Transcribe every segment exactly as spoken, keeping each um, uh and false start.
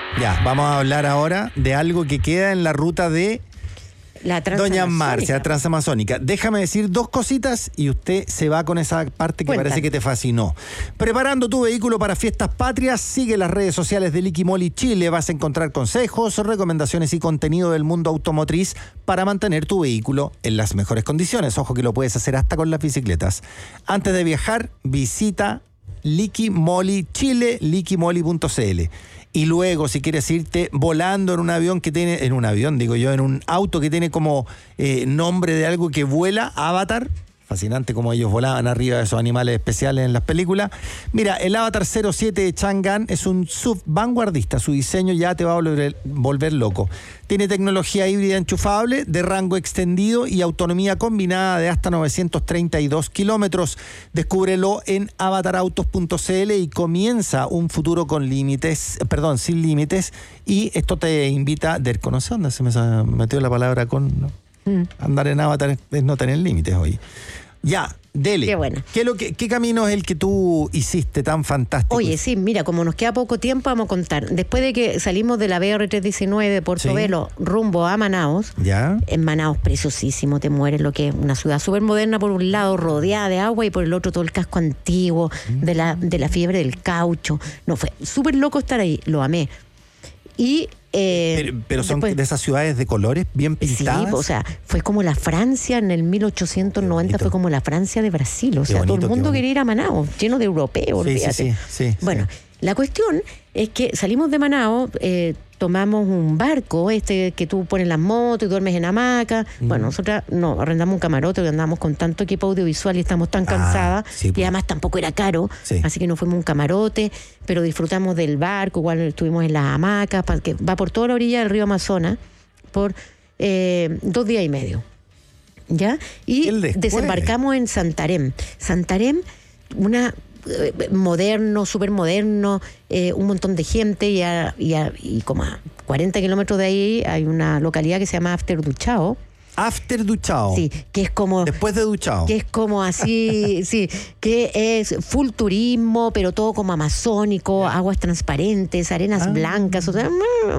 Ya, vamos a hablar ahora de algo que queda en la ruta de La Doña Marcia, la transamazónica. Déjame decir dos cositas y usted se va con esa parte que Cuéntame. parece que te fascinó. Preparando tu vehículo para fiestas patrias, sigue las redes sociales de Liqui Moly Chile. Vas a encontrar consejos, recomendaciones y contenido del mundo automotriz para mantener tu vehículo en las mejores condiciones. Ojo que lo puedes hacer hasta con las bicicletas. Antes de viajar, visita Liqui Moly Chile, liqui moly punto c l. Y luego, si quieres irte volando en un avión que tiene, en un avión, digo yo, en un auto que tiene como eh, nombre de algo que vuela, Avatar, fascinante como ellos volaban arriba de esos animales especiales en las películas. Mira, el Avatar cero siete de Chang'an es un S U V vanguardista, su diseño ya te va a volver, volver loco. Tiene tecnología híbrida enchufable, de rango extendido y autonomía combinada de hasta novecientos treinta y dos kilómetros. Descúbrelo en avatar autos punto c l y comienza un futuro con límites, perdón, sin límites. Y esto te invita, de, ¿conoce dónde se me metió la palabra con? ¿No? Mm. Andar en Avatar es no tener límites hoy. Ya, dele. Qué bueno. ¿Qué, lo que, ¿Qué camino es el que tú hiciste tan fantástico? Oye, sí, mira, como nos queda poco tiempo, vamos a contar. Después de que salimos de la B R trescientos diecinueve de Portobelo sí. rumbo a Manaos, ¿ya? En Manaos, preciosísimo, te mueres, lo que es una ciudad súper moderna por un lado, rodeada de agua, y por el otro todo el casco antiguo, mm. de, la, de la fiebre del caucho. No, fue súper loco estar ahí, lo amé. Y... Eh, pero, pero son después, de esas ciudades de colores bien pintadas. Sí, o sea, fue como la Francia en el mil ochocientos noventa, fue como la Francia de Brasil. O sea, bonito, todo el mundo quería ir a Manaos, lleno de europeos, sí, olvídate. Sí, sí, sí, bueno, sí. La cuestión es que salimos de Manaos, eh, tomamos un barco, este que tú pones las motos y duermes en hamaca. Mm. Bueno, nosotras no, arrendamos un camarote porque andamos con tanto equipo audiovisual y estamos tan cansadas. Ah, sí, pues. Y además tampoco era caro, sí. Así que nos fuimos a un camarote, pero disfrutamos del barco, igual estuvimos en las hamacas, que va por toda la orilla del río Amazonas, por eh, dos días y medio. ¿Ya? Y desembarcamos en Santarém. Santarém, una... moderno, súper moderno, eh, un montón de gente y, a, y, a, y como a cuarenta kilómetros de ahí hay una localidad que se llama After Duchao. After Duchao. Sí, que es como... Después de Duchao. Que es como así, sí, que es full turismo, pero todo como amazónico, aguas transparentes, arenas ah. blancas, o sea,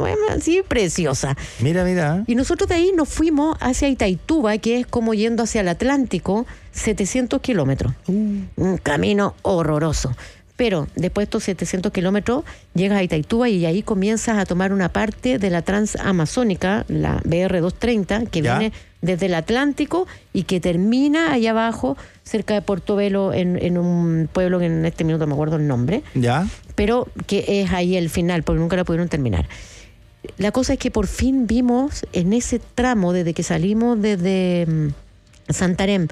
así preciosa. Mira, mira. Y nosotros de ahí nos fuimos hacia Itaituba, que es como yendo hacia el Atlántico, setecientos kilómetros. Uh. Un camino horroroso. Pero después de estos setecientos kilómetros llegas a Itaituba y ahí comienzas a tomar una parte de la transamazónica, la B R doscientos treinta, que ¿ya? Viene desde el Atlántico y que termina allá abajo, cerca de Portobelo, en, en un pueblo que en este minuto no me acuerdo el nombre, ¿ya? Pero que es ahí el final, porque nunca la pudieron terminar. La cosa es que por fin vimos en ese tramo, desde que salimos desde um, Santarém,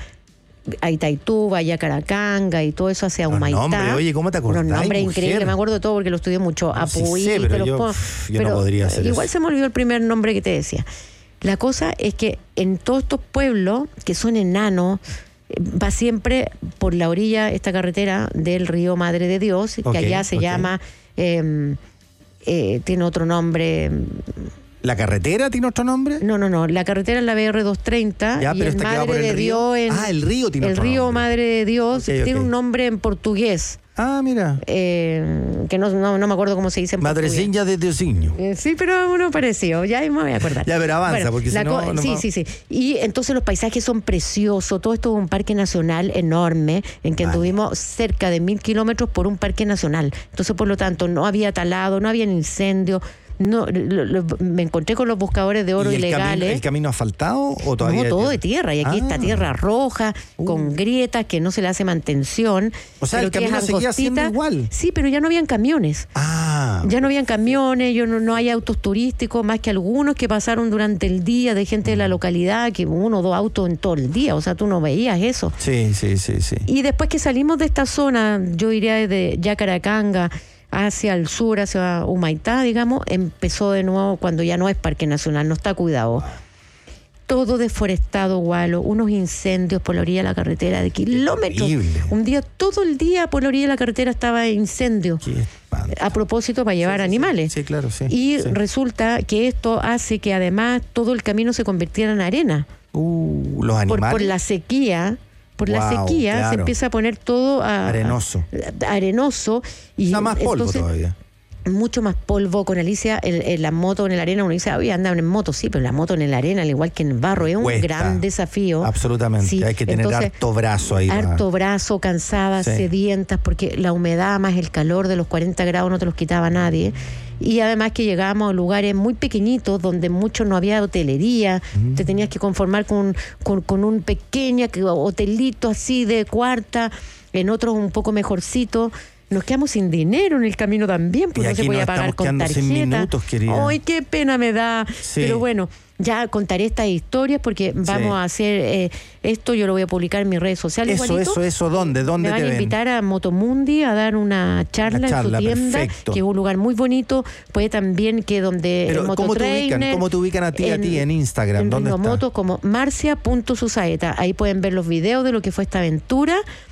a Itaituba, a Caracanga y todo eso hacia Humaitá. Nombre, oye, ¿cómo te acordás? Unos nombres increíbles, me acuerdo de todo porque lo estudié mucho. No, Apuí, sí sé, pero pero, yo, po, yo pero no podría hacer igual eso. se me olvidó el primer nombre que te decía. La cosa es que en todos estos pueblos que son enanos, va siempre por la orilla esta carretera del río Madre de Dios, okay, que allá se okay. llama, eh, eh, tiene otro nombre... ¿La carretera tiene otro nombre? No, no, no. La carretera es la B R doscientos treinta ya, y pero el esta Madre que va por el de río. Dios... En, ah, el río tiene el otro río nombre. Madre de Dios okay, tiene okay. un nombre en portugués. Ah, mira. Eh, que no, no, no me acuerdo cómo se dice en Madrecinha de Diosiño. Eh, sí, pero uno parecido. Ya me voy a acordar. Ya, pero avanza, bueno, porque si no, co- no... Sí, sí, sí. Y entonces los paisajes son preciosos. Todo esto es un parque nacional enorme, en que vale. Tuvimos cerca de mil kilómetros por un parque nacional. Entonces, por lo tanto, no había talado, no había incendio. No, lo, lo, me encontré con los buscadores de oro ¿Y el ilegales. Camino, ¿El camino asfaltado o todavía? No, todo de tierra. Y aquí ah. está tierra roja, uh. con grietas, que no se le hace mantención. O sea, el camino seguía siendo igual. Sí, pero ya no habían camiones. Ah. Ya no habían camiones, yo no, no hay autos turísticos, más que algunos que pasaron durante el día de gente mm. de la localidad, que uno o dos autos en todo el día. O sea, tú no veías eso. Sí, sí, sí, sí. Y después que salimos de esta zona, yo diría desde Yacaracanga hacia el sur, hacia Humaitá, digamos, empezó de nuevo cuando ya no es parque nacional, no está cuidado. Todo deforestado, Gualo, unos incendios por la orilla de la carretera de kilómetros. Increíble. Un día, todo el día por la orilla de la carretera estaba incendio. A propósito, para llevar sí, sí, animales. Sí, claro, sí. Y sí. resulta que esto hace que además todo el camino se convirtiera en arena. Uh, los animales. Por, por la sequía. Por wow, la sequía claro. se empieza a poner todo a, arenoso. A, arenoso. Y está más polvo entonces, todavía. mucho más polvo. Con Alicia, en, en la moto en la arena, uno dice, oye, andan en moto, sí, pero la moto en la arena, al igual que en el barro, es un Cuesta. gran desafío. Absolutamente, Sí, hay que tener entonces, harto brazo ahí. Harto brazo, cansadas, Sí. sedientas, porque la humedad más el calor de los cuarenta grados no te los quitaba nadie. Y además que llegábamos a lugares muy pequeñitos donde mucho no había hotelería, mm. te tenías que conformar con, con, con un pequeño hotelito así de cuarta, en otros un poco mejorcito. Nos quedamos sin dinero en el camino también, pues no se podía pagar con tarjeta. Minutos, ¡Ay, qué pena me da! Sí. Pero bueno, ya contaré estas historias porque vamos sí. a hacer eh, esto, yo lo voy a publicar en mis redes sociales. Eso, igualito. eso, eso, ¿dónde? ¿Dónde me van te a ven? invitar a Motomundi a dar una charla, una charla en su tienda, perfecto. Que es un lugar muy bonito. Puede también que donde Pero, el ¿cómo te ubican? ¿Cómo te ubican a ti, en, a ti en Instagram? En ¿Dónde está? Moto como marcia punto susaeta. Ahí pueden ver los videos de lo que fue esta aventura.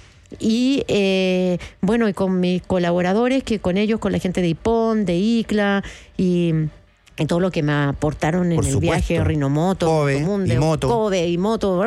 Y eh, bueno, y con mis colaboradores, que con ellos, con la gente de IPON, de ICLA y, y todo lo que me aportaron en Por el supuesto. viaje Rinomoto, Kobe Motomundo, y Moto, Kobe y Moto,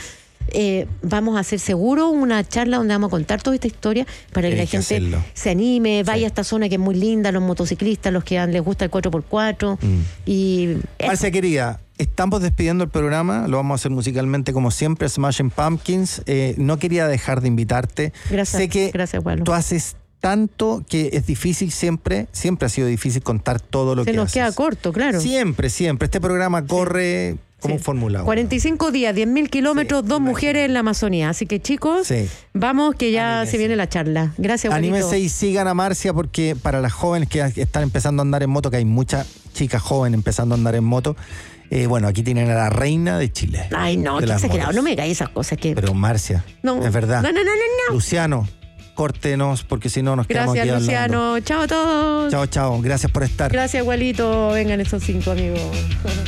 eh, vamos a hacer seguro una charla donde vamos a contar toda esta historia para que Tienes la gente que se anime, vaya sí. a esta zona que es muy linda, los motociclistas, los que les gusta el cuatro por cuatro. Mm. Y Marcia querida, estamos despidiendo el programa, lo vamos a hacer musicalmente como siempre, Smashing Pumpkins. Eh, no quería dejar de invitarte. Gracias, sé que gracias, Pablo. Tú haces tanto que es difícil siempre, siempre ha sido difícil contar todo lo Se que nos haces. queda corto, claro. Siempre, siempre. Este programa corre sí. como sí. un formulado. cuarenta y cinco días, diez mil kilómetros, sí, dos imagínate. Mujeres en la Amazonía. Así que chicos, sí. vamos que ya Anímese. Se viene la charla. Gracias, Juanito. Anímense y sigan a Marcia porque para las jóvenes que están empezando a andar en moto, que hay muchas chicas jóvenes empezando a andar en moto, Eh, bueno, aquí tienen a la reina de Chile. Ay, no, qué exagerado, no me digáis esas cosas. Que... Pero Marcia, no. es verdad. No, no, no, no, no. Luciano, córtenos porque si no nos Gracias, quedamos aquí hablando. Gracias, Luciano. Chao a todos. Chao, chao. Gracias por estar. Gracias, Abuelito. Vengan esos cinco amigos.